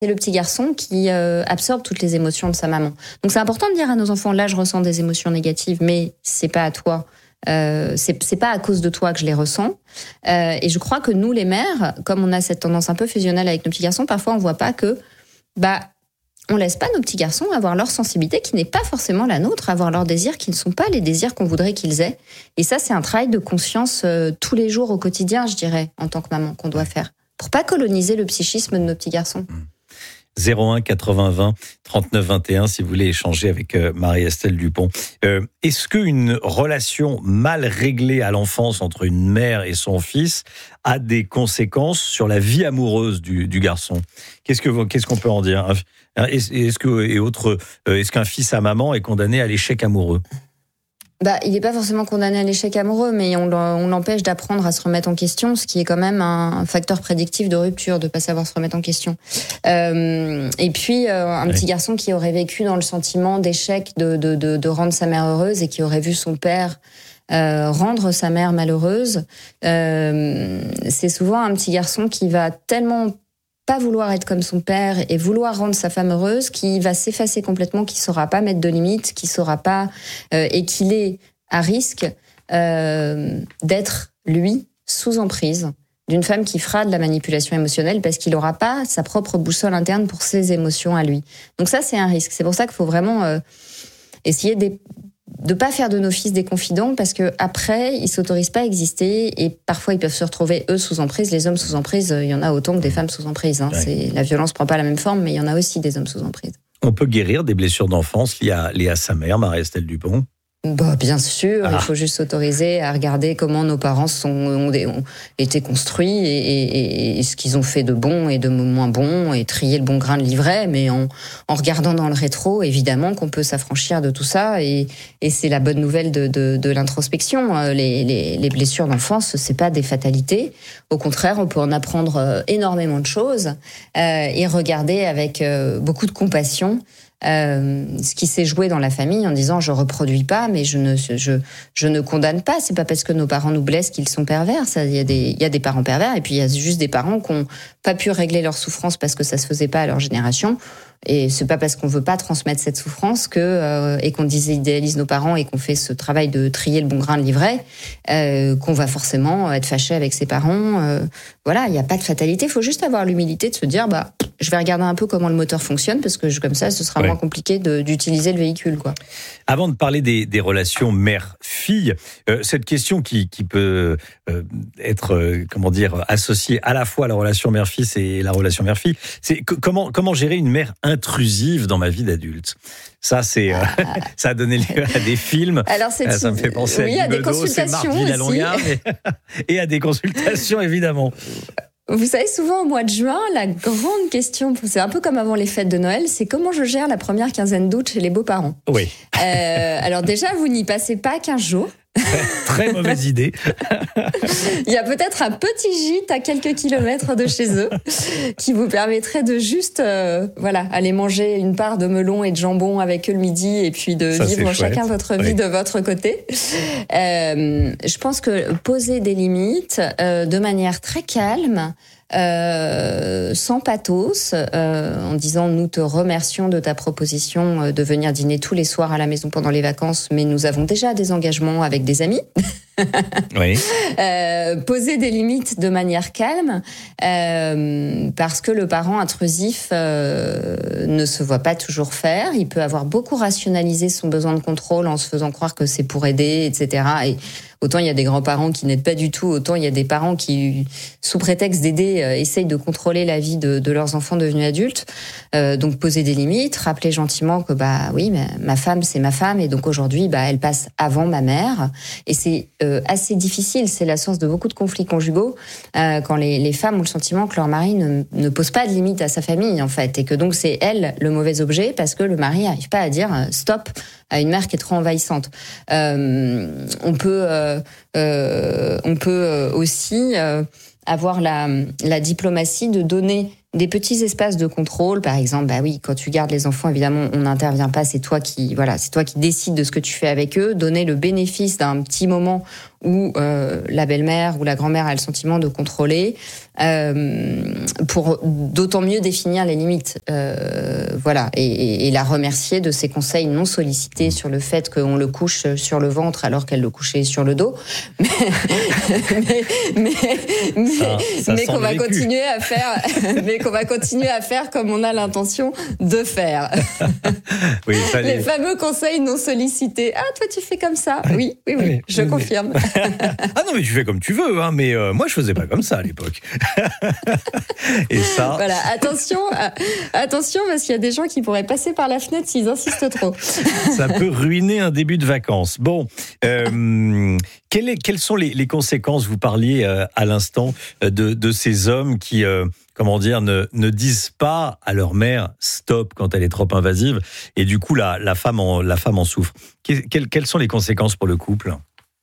c'est le petit garçon qui absorbe toutes les émotions de sa maman. Donc c'est important de dire à nos enfants, là je ressens des émotions négatives, mais c'est pas à toi. C'est pas à cause de toi que je les ressens. Et je crois que nous les mères, comme on a cette tendance un peu fusionnelle avec nos petits garçons, parfois on voit pas que on laisse pas nos petits garçons avoir leur sensibilité qui n'est pas forcément la nôtre, avoir leurs désirs qui ne sont pas les désirs qu'on voudrait qu'ils aient. Et ça, c'est un travail de conscience tous les jours au quotidien, je dirais, en tant que maman, qu'on doit faire, pour pas coloniser le psychisme de nos petits garçons. 01 80 20 39 21 si vous voulez échanger avec Marie-Estelle Dupont. Est-ce qu'une relation mal réglée à l'enfance entre une mère et son fils a des conséquences sur la vie amoureuse du garçon ? Qu'est-ce qu'on peut en dire ? Est-ce qu'un fils à maman est condamné à l'échec amoureux ? Il n'est pas forcément condamné à l'échec amoureux, mais on l'empêche d'apprendre à se remettre en question, ce qui est quand même un facteur prédictif de rupture, de pas savoir se remettre en question. Et puis, petit garçon qui aurait vécu dans le sentiment d'échec de rendre sa mère heureuse et qui aurait vu son père rendre sa mère malheureuse, c'est souvent un petit garçon qui va tellement pas vouloir être comme son père et vouloir rendre sa femme heureuse, qui va s'effacer complètement, qui saura pas mettre de limites, qui saura pas et qu'il est à risque d'être lui sous emprise d'une femme qui fera de la manipulation émotionnelle parce qu'il aura pas sa propre boussole interne pour ses émotions à lui. Donc ça, c'est un risque. C'est pour ça qu'il faut vraiment essayer de pas faire de nos fils des confidents parce que après ils s'autorisent pas à exister et parfois ils peuvent se retrouver eux sous emprise. Les hommes sous emprise, il y en a autant que des femmes sous emprise. La violence prend pas la même forme, mais il y en a aussi des hommes sous emprise. On peut guérir des blessures d'enfance liées à sa mère, Marie-Estelle Dupont ? Bien sûr, il faut juste s'autoriser à regarder comment nos parents ont été construits et ce qu'ils ont fait de bon et de moins bon et trier le bon grain de livret, mais en regardant dans le rétro, évidemment qu'on peut s'affranchir de tout ça et c'est la bonne nouvelle de l'introspection. Les blessures d'enfance, c'est pas des fatalités. Au contraire, on peut en apprendre énormément de choses et regarder avec beaucoup de compassion ce qui s'est joué dans la famille en disant je reproduis pas mais je ne condamne pas. C'est pas parce que nos parents nous blessent qu'ils sont pervers. Il y a des parents pervers et puis il y a juste des parents qui ont pas pu régler leur souffrance parce que ça se faisait pas à leur génération. Et c'est pas parce qu'on veut pas transmettre cette souffrance et qu'on idéalise nos parents et qu'on fait ce travail de trier le bon grain de livret qu'on va forcément être fâché avec ses parents. Voilà, il y a pas de fatalité. Il faut juste avoir l'humilité de se dire je vais regarder un peu comment le moteur fonctionne parce que comme ça, ce sera moins compliqué d'utiliser le véhicule, quoi. Avant de parler des relations mère-fille, cette question qui peut être associée à la fois à la relation mère-fils et la relation mère-fille, c'est comment gérer une mère intrusive dans ma vie d'adulte. Ça, ça a donné lieu à des films. Alors, ça me fait penser à des consultations c'est Mardi et à des consultations, évidemment. Vous savez, souvent au mois de juin, la grande question, c'est un peu comme avant les fêtes de Noël, c'est comment je gère la première quinzaine d'août chez les beaux-parents. Oui. Alors déjà, vous n'y passez pas 15 jours. Très mauvaise idée. Il y a peut-être un petit gîte à quelques kilomètres de chez eux qui vous permettrait de juste aller manger une part de melon et de jambon avec eux le midi et puis de vivre chacun votre vie de votre côté. Je pense que poser des limites de manière très calme, sans pathos, en disant nous te remercions de ta proposition de venir dîner tous les soirs à la maison pendant les vacances, mais nous avons déjà des engagements avec des amis. Oui. Poser des limites de manière calme, parce que le parent intrusif ne se voit pas toujours faire. Il peut avoir beaucoup rationalisé son besoin de contrôle en se faisant croire que c'est pour aider, etc. Et autant il y a des grands-parents qui n'aident pas du tout, autant il y a des parents qui, sous prétexte d'aider, essayent de contrôler la vie de leurs enfants devenus adultes. Donc poser des limites, rappeler gentiment que ma femme c'est ma femme et donc aujourd'hui elle passe avant ma mère. Et c'est assez difficile, c'est la source de beaucoup de conflits conjugaux quand les femmes ont le sentiment que leur mari ne pose pas de limite à sa famille en fait et que donc c'est elle le mauvais objet parce que le mari n'arrive pas à dire stop à une mère qui est trop envahissante. On peut aussi avoir la diplomatie de donner des petits espaces de contrôle, par exemple, quand tu gardes les enfants, évidemment, on n'intervient pas, c'est toi qui décides de ce que tu fais avec eux, donner le bénéfice d'un petit moment où la belle-mère ou la grand-mère a le sentiment de contrôler, pour d'autant mieux définir les limites. Voilà, et la remercier de ses conseils non sollicités sur le fait qu'on le couche sur le ventre alors qu'elle le couchait sur le dos, mais qu'on va continuer à faire, mais qu'on va continuer à faire comme on a l'intention de faire. Oui, les fameux conseils non sollicités. Ah, toi tu fais comme ça. Oui, je confirme. Ah non, mais tu fais comme tu veux, hein, mais moi je faisais pas comme ça à l'époque. Et ça. Voilà, attention, parce qu'il y a des gens qui pourraient passer par la fenêtre s'ils insistent trop. Ça peut ruiner un début de vacances. Bon, quelles sont les conséquences? Vous parliez à l'instant de ces hommes qui, ne disent pas à leur mère stop quand elle est trop invasive, et du coup la femme en souffre. Quelles sont les conséquences pour le couple?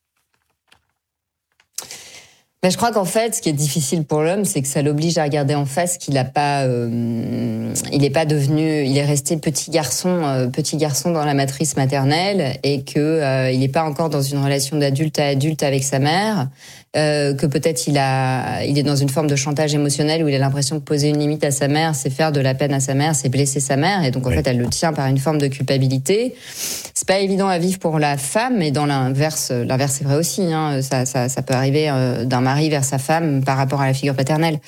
Ben, je crois qu'en fait, ce qui est difficile pour l'homme, c'est que ça l'oblige à regarder en face qu'il n'a pas, il est resté petit garçon dans la matrice maternelle, et que il n'est pas encore dans une relation d'adulte à adulte avec sa mère, que peut-être il est dans une forme de chantage émotionnel où il a l'impression que poser une limite à sa mère, c'est faire de la peine à sa mère, c'est blesser sa mère, et donc en fait, elle le tient par une forme de culpabilité. C'est pas évident à vivre pour la femme, mais dans l'inverse c'est vrai aussi, hein, ça peut arriver d'un mari vers sa femme par rapport à la figure paternelle.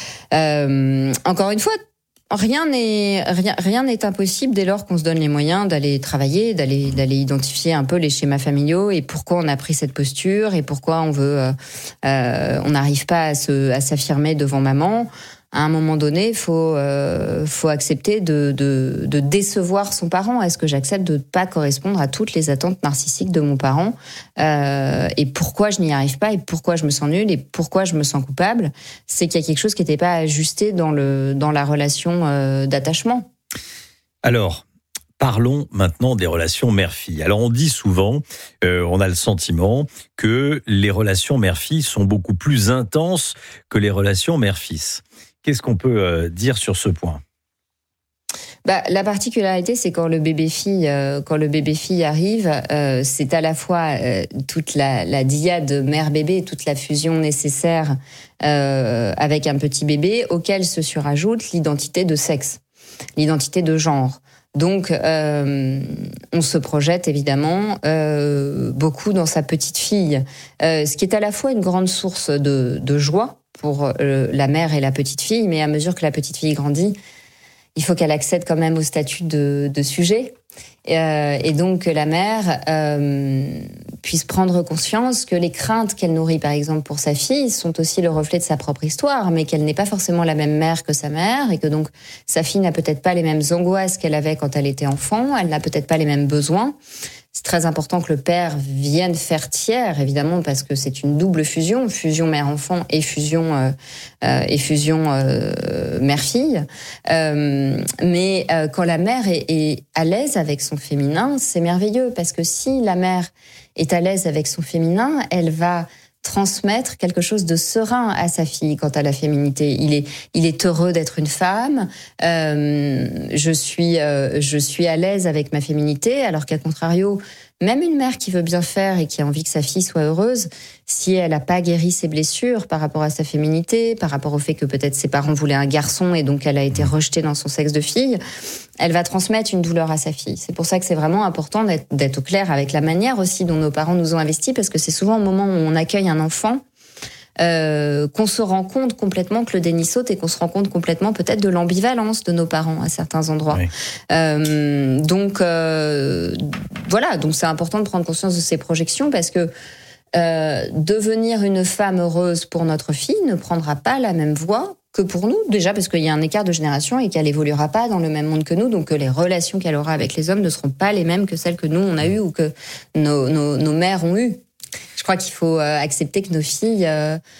Encore une fois, rien n'est impossible dès lors qu'on se donne les moyens d'aller travailler, d'aller identifier un peu les schémas familiaux et pourquoi on a pris cette posture et pourquoi on n'arrive pas à s'affirmer devant maman. À un moment donné, faut accepter de décevoir son parent. Est-ce que j'accepte de ne pas correspondre à toutes les attentes narcissiques de mon parent, et pourquoi je n'y arrive pas, et pourquoi je me sens nulle, et pourquoi je me sens coupable? C'est qu'il y a quelque chose qui n'était pas ajusté dans la relation d'attachement. Alors, parlons maintenant des relations mère-fille. Alors, on dit souvent, on a le sentiment que les relations mère-fille sont beaucoup plus intenses que les relations mère-fils. Qu'est-ce qu'on peut dire sur ce point? La particularité, c'est quand le bébé fille arrive, c'est à la fois toute la dyade mère-bébé, toute la fusion nécessaire avec un petit bébé, auquel se surajoute l'identité de sexe, l'identité de genre. Donc, on se projette évidemment beaucoup dans sa petite fille, ce qui est à la fois une grande source de joie pour la mère et la petite fille, mais à mesure que la petite fille grandit, il faut qu'elle accède quand même au statut de sujet, et donc que la mère puisse prendre conscience que les craintes qu'elle nourrit, par exemple, pour sa fille, sont aussi le reflet de sa propre histoire, mais qu'elle n'est pas forcément la même mère que sa mère, et que donc sa fille n'a peut-être pas les mêmes angoisses qu'elle avait quand elle était enfant, elle n'a peut-être pas les mêmes besoins. C'est très important que le père vienne faire tiers, évidemment, parce que c'est une double fusion mère-enfant et fusion mère-fille. Mais quand la mère est à l'aise avec son féminin, c'est merveilleux, parce que si la mère est à l'aise avec son féminin, elle va transmettre quelque chose de serein à sa fille quant à la féminité. Il est heureux d'être une femme. Je suis à l'aise avec ma féminité, alors qu'à contrario, même une mère qui veut bien faire et qui a envie que sa fille soit heureuse, si elle n'a pas guéri ses blessures par rapport à sa féminité, par rapport au fait que peut-être ses parents voulaient un garçon et donc elle a été rejetée dans son sexe de fille, elle va transmettre une douleur à sa fille. C'est pour ça que c'est vraiment important d'être au clair avec la manière aussi dont nos parents nous ont investis, parce que c'est souvent au moment où on accueille un enfant qu'on se rend compte complètement que le déni saute, et qu'on se rend compte complètement peut-être de l'ambivalence de nos parents à certains endroits. Oui. Donc c'est important de prendre conscience de ces projections, parce que devenir une femme heureuse pour notre fille ne prendra pas la même voie que pour nous, déjà parce qu'il y a un écart de génération et qu'elle évoluera pas dans le même monde que nous, donc que les relations qu'elle aura avec les hommes ne seront pas les mêmes que celles que nous on a eues ou que nos mères ont eues. Je crois qu'il faut accepter que nos filles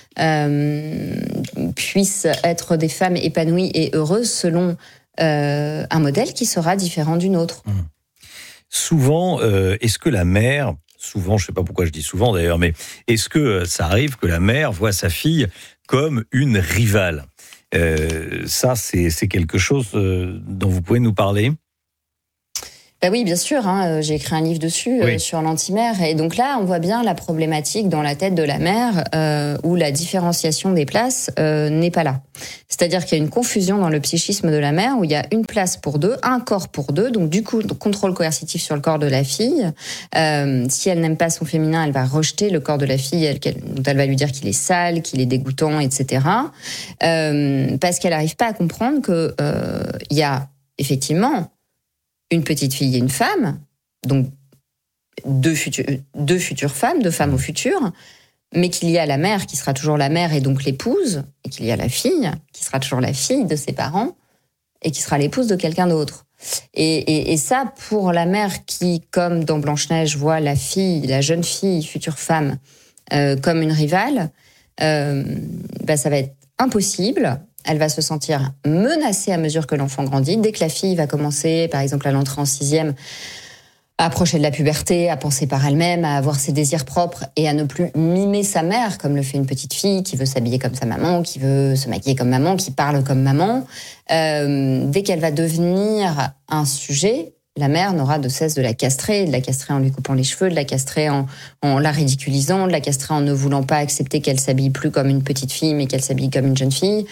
puissent être des femmes épanouies et heureuses selon un modèle qui sera différent du nôtre. Souvent, est-ce que la mère, souvent, je ne sais pas pourquoi je dis souvent d'ailleurs, mais est-ce que ça arrive que la mère voit sa fille comme une rivale? Ça, c'est quelque chose dont vous pouvez nous parler? Bah oui, bien sûr. J'ai écrit un livre dessus sur l'antimère. Et donc là, on voit bien la problématique dans la tête de la mère où la différenciation des places n'est pas là. C'est-à-dire qu'il y a une confusion dans le psychisme de la mère où il y a une place pour deux, un corps pour deux. Donc du coup, contrôle coercitif sur le corps de la fille. Si elle n'aime pas son féminin, elle va rejeter le corps de la fille. Elle va lui dire qu'il est sale, qu'il est dégoûtant, etc. Parce qu'elle n'arrive pas à comprendre que il y a effectivement une petite fille et une femme, donc deux futures femmes, deux femmes au futur, mais qu'il y a la mère qui sera toujours la mère et donc l'épouse, et qu'il y a la fille qui sera toujours la fille de ses parents et qui sera l'épouse de quelqu'un d'autre. Et ça, pour la mère qui, comme dans Blanche-Neige, voit la jeune fille, future femme, comme une rivale, ça va être impossible. Elle va se sentir menacée à mesure que l'enfant grandit. Dès que la fille va commencer, par exemple, à l'entrée en 6e, à approcher de la puberté, à penser par elle-même, à avoir ses désirs propres et à ne plus mimer sa mère, comme le fait une petite fille qui veut s'habiller comme sa maman, qui veut se maquiller comme maman, qui parle comme maman. Dès qu'elle va devenir un sujet, la mère n'aura de cesse de la castrer en lui coupant les cheveux, de la castrer en la ridiculisant, de la castrer en ne voulant pas accepter qu'elle s'habille plus comme une petite fille, mais qu'elle s'habille comme une jeune fille.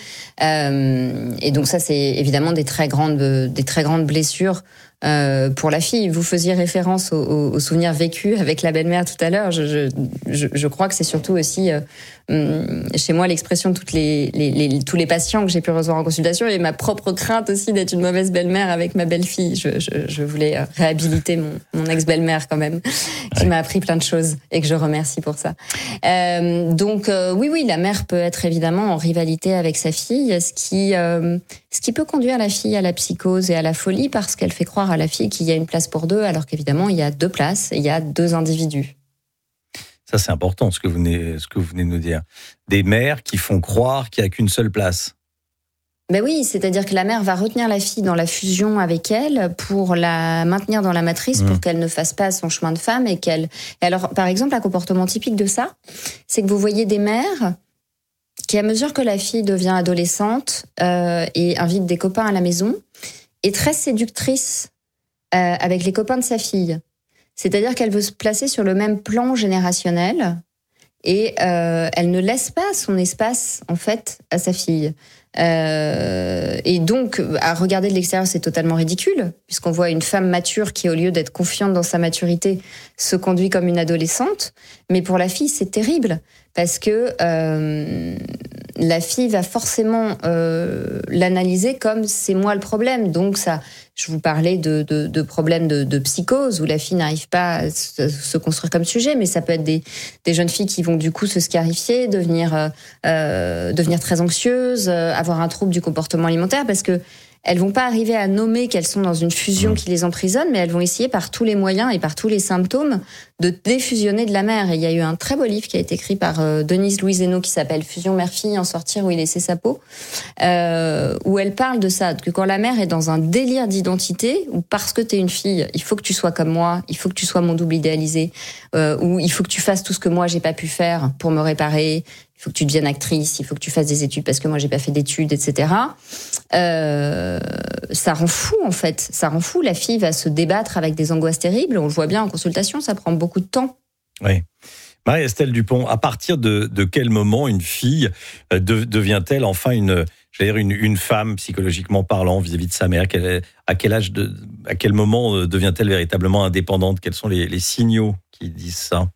Et donc ça, c'est évidemment des très grandes blessures pour la fille. Vous faisiez référence aux souvenirs vécus avec la belle-mère tout à l'heure. Je crois que c'est surtout aussi chez moi l'expression de tous les patients que j'ai pu recevoir en consultation et ma propre crainte aussi d'être une mauvaise belle-mère avec ma belle-fille. Je voulais réhabiliter mon ex-belle-mère quand même, qui m'a appris plein de choses et que je remercie pour ça. Donc oui, la mère peut être évidemment en rivalité avec sa fille, ce qui peut conduire la fille à la psychose et à la folie parce qu'elle fait croire à la fille qu'il y a une place pour deux, alors qu'évidemment il y a deux places et il y a deux individus. Ça, c'est important, ce que vous venez de nous dire. Des mères qui font croire qu'il n'y a qu'une seule place. Ben oui, c'est-à-dire que la mère va retenir la fille dans la fusion avec elle pour la maintenir dans la matrice, pour qu'elle ne fasse pas son chemin de femme et qu'elle... Et alors, par exemple, un comportement typique de ça, c'est que vous voyez des mères qui, à mesure que la fille devient adolescente et invite des copains à la maison, est très séductrice avec les copains de sa fille. C'est-à-dire qu'elle veut se placer sur le même plan générationnel et elle ne laisse pas son espace, en fait, à sa fille. Et donc, à regarder de l'extérieur, c'est totalement ridicule, puisqu'on voit une femme mature qui, au lieu d'être confiante dans sa maturité, se conduit comme une adolescente. Mais pour la fille, c'est terrible, parce que la fille va forcément l'analyser comme c'est moi le problème. Donc ça, je vous parlais de problèmes de psychose où la fille n'arrive pas à se construire comme sujet, mais ça peut être des jeunes filles qui vont du coup se scarifier, devenir très anxieuses, avoir un trouble du comportement alimentaire, parce que elles vont pas arriver à nommer qu'elles sont dans une fusion qui les emprisonne, mais elles vont essayer par tous les moyens et par tous les symptômes de défusionner de la mère. Et il y a eu un très beau livre qui a été écrit par Denise Louise Hénaud qui s'appelle Fusion mère-fille, en sortir où il laissait sa peau, où elle parle de ça, que quand la mère est dans un délire d'identité, ou parce que t'es une fille, il faut que tu sois comme moi, il faut que tu sois mon double idéalisé, ou il faut que tu fasses tout ce que moi j'ai pas pu faire pour me réparer, il faut que tu deviennes actrice, il faut que tu fasses des études parce que moi j'ai pas fait d'études, etc. Ça rend fou en fait, ça rend fou. La fille va se débattre avec des angoisses terribles. On le voit bien en consultation, ça prend beaucoup de temps. Oui. Marie-Estelle Dupont, à partir de quel moment une fille devient-elle enfin une femme psychologiquement parlant vis-à-vis de sa mère? À quel moment devient-elle véritablement indépendante? Quels sont les signaux qui disent ça?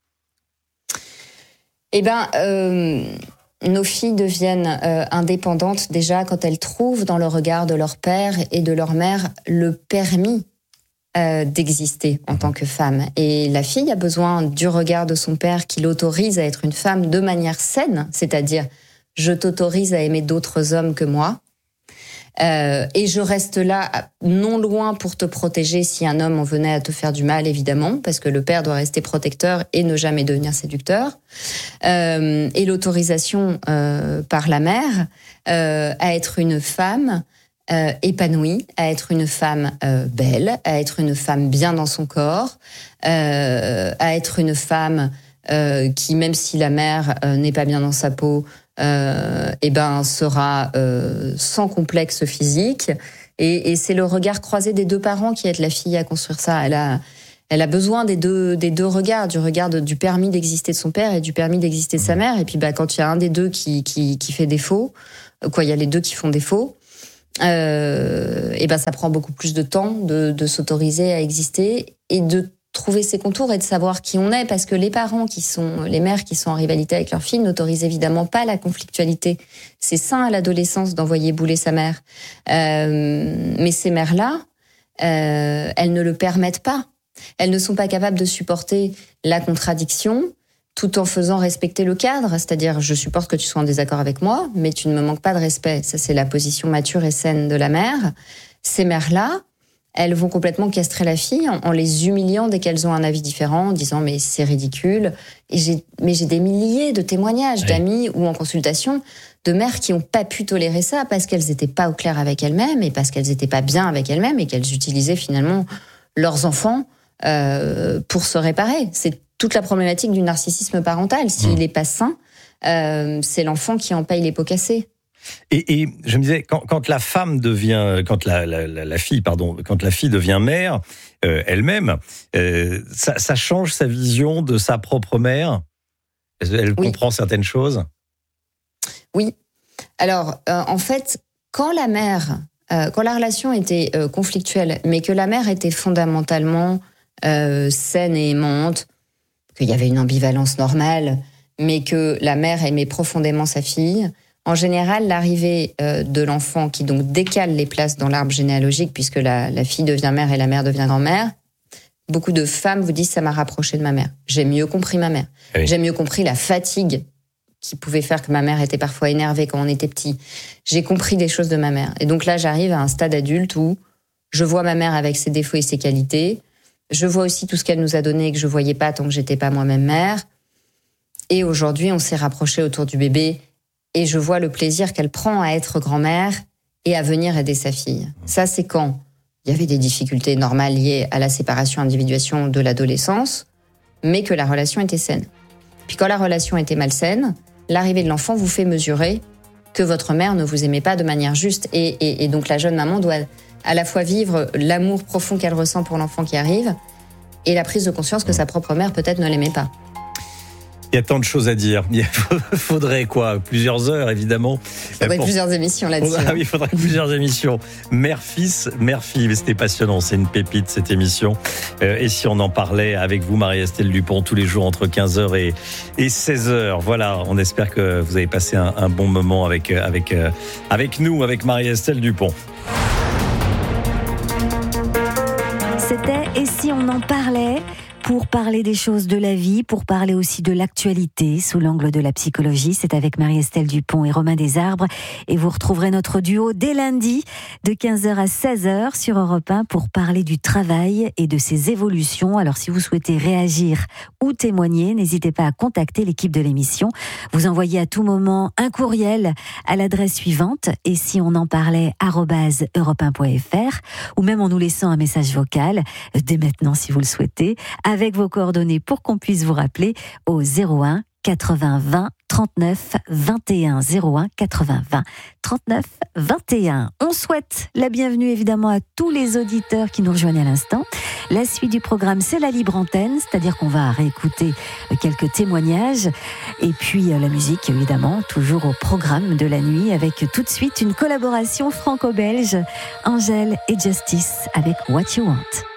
Eh ben, nos filles deviennent indépendantes déjà quand elles trouvent dans le regard de leur père et de leur mère le permis d'exister en tant que femme. Et la fille a besoin du regard de son père qui l'autorise à être une femme de manière saine, c'est-à-dire je t'autorise à aimer d'autres hommes que moi. Et je reste là, non loin pour te protéger si un homme en venait à te faire du mal, évidemment, parce que le père doit rester protecteur et ne jamais devenir séducteur. Et l'autorisation par la mère à être une femme épanouie, à être une femme belle, à être une femme bien dans son corps, à être une femme qui, même si la mère n'est pas bien dans sa peau, sera sans complexe physique Et c'est le regard croisé des deux parents qui aide la fille à construire ça. Elle a besoin des deux regards, du permis d'exister de son père et du permis d'exister de sa mère. Et puis, quand il y a un des deux qui fait défaut, il y a les deux qui font défaut, et ça prend beaucoup plus de temps de s'autoriser à exister et de trouver ses contours et de savoir qui on est, parce que les mères qui sont en rivalité avec leur fille n'autorisent évidemment pas la conflictualité. C'est sain à l'adolescence d'envoyer bouler sa mère. Mais ces mères-là, elles ne le permettent pas. Elles ne sont pas capables de supporter la contradiction tout en faisant respecter le cadre. C'est-à-dire, je supporte que tu sois en désaccord avec moi, mais tu ne me manques pas de respect. Ça, c'est la position mature et saine de la mère. Ces mères-là, elles vont complètement castrer la fille en les humiliant dès qu'elles ont un avis différent, en disant « mais c'est ridicule ». Mais j'ai des milliers de témoignages d'amis ou en consultation de mères qui n'ont pas pu tolérer ça parce qu'elles n'étaient pas au clair avec elles-mêmes et parce qu'elles n'étaient pas bien avec elles-mêmes et qu'elles utilisaient finalement leurs enfants pour se réparer. C'est toute la problématique du narcissisme parental. S'il n'est pas sain, c'est l'enfant qui en paye les pots cassés. Et je me disais, quand la femme devient, quand la fille devient mère elle-même, ça change sa vision de sa propre mère. Elle comprend certaines choses. Oui. Alors, en fait, quand la relation était conflictuelle, mais que la mère était fondamentalement saine et aimante, qu'il y avait une ambivalence normale, mais que la mère aimait profondément sa fille, en général, l'arrivée de l'enfant qui donc décale les places dans l'arbre généalogique, puisque la fille devient mère et la mère devient grand-mère, beaucoup de femmes vous disent « ça m'a rapproché de ma mère ». J'ai mieux compris ma mère. Oui. J'ai mieux compris la fatigue qui pouvait faire que ma mère était parfois énervée quand on était petit. J'ai compris des choses de ma mère. Et donc là, j'arrive à un stade adulte où je vois ma mère avec ses défauts et ses qualités. Je vois aussi tout ce qu'elle nous a donné et que je voyais pas tant que j'étais pas moi-même mère. Et aujourd'hui, on s'est rapprochés autour du bébé. Et je vois le plaisir qu'elle prend à être grand-mère et à venir aider sa fille. Ça, c'est quand il y avait des difficultés normales liées à la séparation, individuation de l'adolescence, mais que la relation était saine. Puis quand la relation était malsaine, l'arrivée de l'enfant vous fait mesurer que votre mère ne vous aimait pas de manière juste. Et donc la jeune maman doit à la fois vivre l'amour profond qu'elle ressent pour l'enfant qui arrive et la prise de conscience que sa propre mère peut-être ne l'aimait pas. Il y a tant de choses à dire. Il faudrait plusieurs heures, évidemment. Il faudrait plusieurs émissions là-dessus. Oui, il faudrait plusieurs émissions. Mère-fils, mère-fille. C'était passionnant. C'est une pépite, cette émission. Et si on en parlait avec vous, Marie-Estelle Dupont, tous les jours entre 15h et 16h. Voilà, on espère que vous avez passé un bon moment avec nous, avec Marie-Estelle Dupont. C'était « Et si on en parlait ?» pour parler des choses de la vie, pour parler aussi de l'actualité sous l'angle de la psychologie. C'est avec Marie-Estelle Dupont et Romain Desarbres. Et vous retrouverez notre duo dès lundi de 15h à 16h sur Europe 1 pour parler du travail et de ses évolutions. Alors si vous souhaitez réagir ou témoigner, n'hésitez pas à contacter l'équipe de l'émission. Vous envoyez à tout moment un courriel à l'adresse suivante, et si on en parlait @europe1.fr, ou même en nous laissant un message vocal dès maintenant si vous le souhaitez, avec vos coordonnées pour qu'on puisse vous rappeler au 01 80 20 39 21. 01 80 20 39 21. On souhaite la bienvenue évidemment à tous les auditeurs qui nous rejoignent à l'instant. La suite du programme, c'est la libre antenne, c'est-à-dire qu'on va réécouter quelques témoignages et puis la musique évidemment, toujours au programme de la nuit, avec tout de suite une collaboration franco-belge, Angèle et Justice avec What You Want.